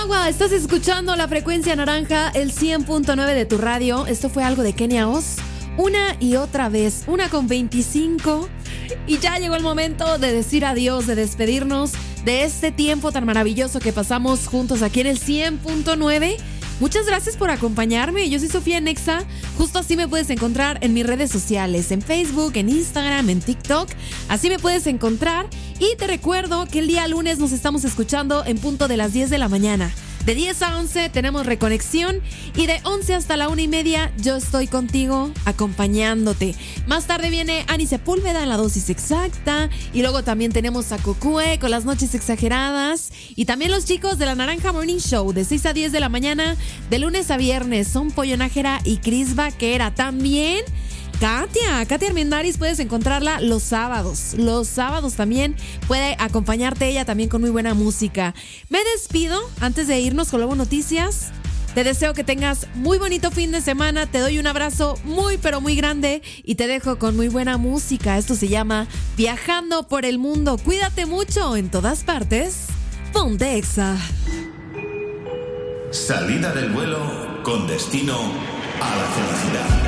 Chihuahua, estás escuchando la frecuencia naranja, el 100.9 de tu radio. Esto fue algo de Kenia Oz. Una y otra vez, 1:25. Y ya llegó el momento de decir adiós, de despedirnos de este tiempo tan maravilloso que pasamos juntos aquí en el 100.9. Muchas gracias por acompañarme. Yo soy Sofía Nexa. Justo así me puedes encontrar en mis redes sociales, en Facebook, en Instagram, en TikTok. Así me puedes encontrar. Y te recuerdo que el día lunes nos estamos escuchando en punto de las 10 de la mañana. De 10 a 11 tenemos reconexión y de 11 hasta la 1:30 yo estoy contigo acompañándote. Más tarde viene Ani Sepúlveda en la dosis exacta y luego también tenemos a Cocue con las noches exageradas y también los chicos de la Naranja Morning Show de 6 a 10 de la mañana de lunes a viernes. Son Pollo Nájera y Cris Vaquera. También Katia Armendáriz, puedes encontrarla los sábados. Los sábados también puede acompañarte ella también con muy buena música. Me despido antes de irnos con Lobo Noticias. Te deseo que tengas muy bonito fin de semana. Te doy un abrazo muy pero muy grande y te dejo con muy buena música. Esto se llama Viajando por el Mundo. Cuídate mucho en todas partes. Ponte Exa. Salida del vuelo con destino a la felicidad.